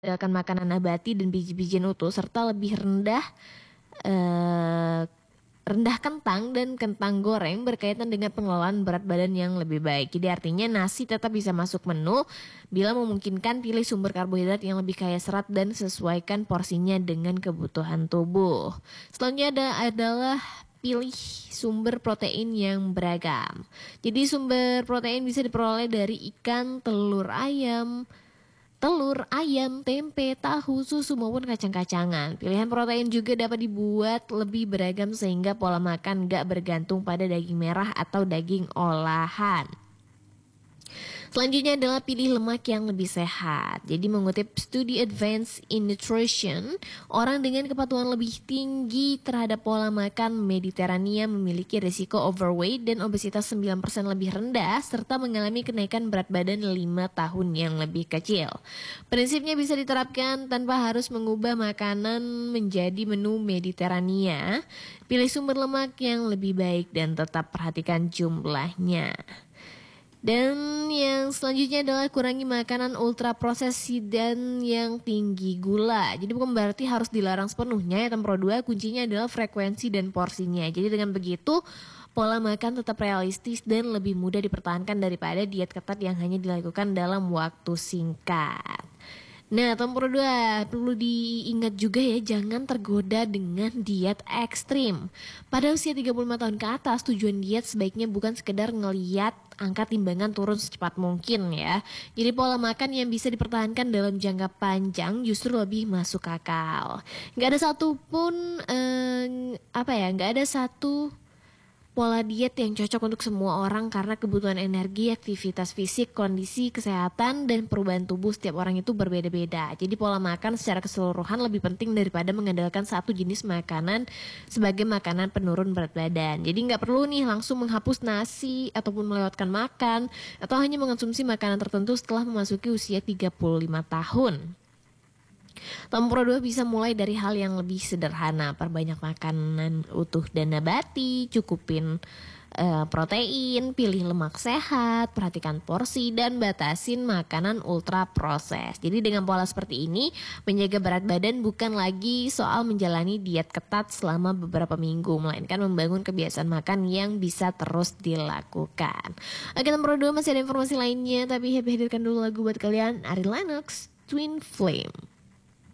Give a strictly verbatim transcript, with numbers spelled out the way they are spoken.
mengandalkan makanan nabati dan biji-bijian utuh serta lebih rendah eh, rendah kentang dan kentang goreng berkaitan dengan pengelolaan berat badan yang lebih baik. Jadi artinya nasi tetap bisa masuk menu bila memungkinkan, pilih sumber karbohidrat yang lebih kaya serat dan sesuaikan porsinya dengan kebutuhan tubuh. Selanjutnya ada adalah pilih sumber protein yang beragam. Jadi sumber protein bisa diperoleh dari ikan, telur ayam, telur, ayam, tempe, tahu, susu maupun kacang-kacangan. Pilihan protein juga dapat dibuat lebih beragam sehingga pola makan gak bergantung pada daging merah atau daging olahan. Selanjutnya adalah pilih lemak yang lebih sehat. Jadi mengutip studi Advance in Nutrition, orang dengan kepatuhan lebih tinggi terhadap pola makan Mediterania memiliki risiko overweight dan obesitas sembilan persen lebih rendah serta mengalami kenaikan berat badan lima tahun yang lebih kecil. Prinsipnya bisa diterapkan tanpa harus mengubah makanan menjadi menu Mediterania. Pilih sumber lemak yang lebih baik dan tetap perhatikan jumlahnya. Dan yang selanjutnya adalah kurangi makanan ultra prosesi dan yang tinggi gula. Jadi bukan berarti harus dilarang sepenuhnya ya. Nomor dua, kuncinya adalah frekuensi dan porsinya. Jadi dengan begitu pola makan tetap realistis dan lebih mudah dipertahankan daripada diet ketat yang hanya dilakukan dalam waktu singkat. Nah, nomor dua, perlu diingat juga ya, jangan tergoda dengan diet ekstrim. Pada usia tiga puluh lima tahun ke atas, tujuan diet sebaiknya bukan sekedar ngeliat angka timbangan turun secepat mungkin ya. Jadi pola makan yang bisa dipertahankan dalam jangka panjang justru lebih masuk akal. Gak ada satupun, eh, apa ya, gak ada satu pola diet yang cocok untuk semua orang karena kebutuhan energi, aktivitas fisik, kondisi kesehatan, dan perubahan tubuh setiap orang itu berbeda-beda. Jadi pola makan secara keseluruhan lebih penting daripada mengandalkan satu jenis makanan sebagai makanan penurun berat badan. Jadi nggak perlu nih langsung menghapus nasi ataupun melewatkan makan atau hanya mengonsumsi makanan tertentu setelah memasuki usia tiga puluh lima tahun. Nomor dua, bisa mulai dari hal yang lebih sederhana. Perbanyak makanan utuh dan nabati, cukupin uh, protein, pilih lemak sehat, perhatikan porsi, dan batasin makanan ultra proses. Jadi dengan pola seperti ini, menjaga berat badan bukan lagi soal menjalani diet ketat selama beberapa minggu, melainkan membangun kebiasaan makan yang bisa terus dilakukan. Oke, nomor dua masih ada informasi lainnya, tapi happy hadirkan dulu lagu buat kalian, Ari Lennox, Twin Flame.